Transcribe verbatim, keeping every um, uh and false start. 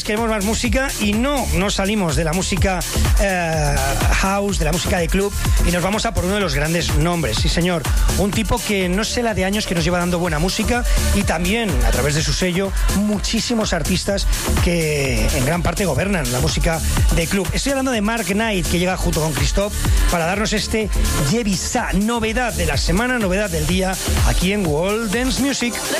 Queremos más música y no, no salimos de la música eh, house, de la música de club y nos vamos a por uno de los grandes nombres. Sí, señor, un tipo que no sé la de años que nos lleva dando buena música y también a través de su sello muchísimos artistas que en gran parte gobernan la música de club. Estoy hablando de Mark Knight, que llega junto con Christoph para darnos este Yebisa, novedad de la semana, novedad del día aquí en World Dance Music.